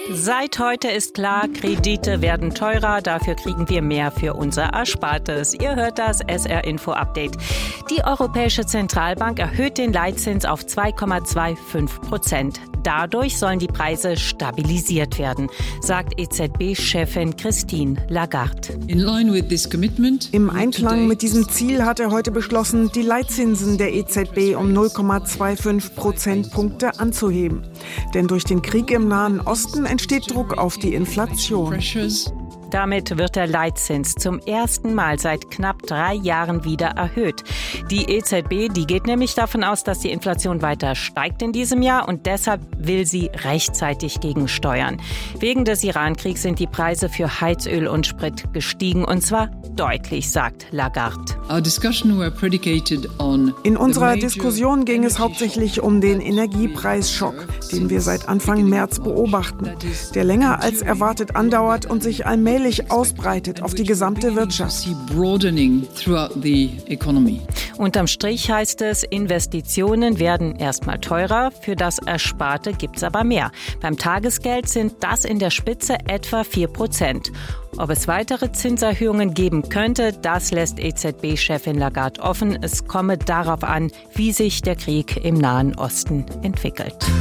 Seit heute ist klar, Kredite werden teurer, dafür kriegen wir mehr für unser Erspartes. Ihr hört das SR-Info-Update. Die Europäische Zentralbank erhöht den Leitzins auf 2,25%. Dadurch sollen die Preise stabilisiert werden, sagt EZB-Chefin Christine Lagarde. Im Einklang mit diesem Ziel hat er heute beschlossen, die Leitzinsen der EZB um 0,25 Prozentpunkte anzuheben. Denn durch den Krieg im Nahen Osten entsteht Druck auf die Inflation. Damit wird der Leitzins zum ersten Mal seit knapp 3 Jahren wieder erhöht. Die EZB, die geht nämlich davon aus, dass die Inflation weiter steigt in diesem Jahr und deshalb will sie rechtzeitig gegensteuern. Wegen des Iran-Kriegs sind die Preise für Heizöl und Sprit gestiegen und zwar deutlich, sagt Lagarde. In unserer Diskussion ging es hauptsächlich um den Energiepreisschock, den wir seit Anfang März beobachten, der länger als erwartet andauert und sich allmählich ausbreitet auf die gesamte Wirtschaft. Unterm Strich heißt es, Investitionen werden erstmal teurer, für das Ersparte gibt's aber mehr. Beim Tagesgeld sind das in der Spitze etwa 4%. Ob es weitere Zinserhöhungen geben könnte, das lässt EZB-Chefin Lagarde offen. Es komme darauf an, wie sich der Krieg im Nahen Osten entwickelt.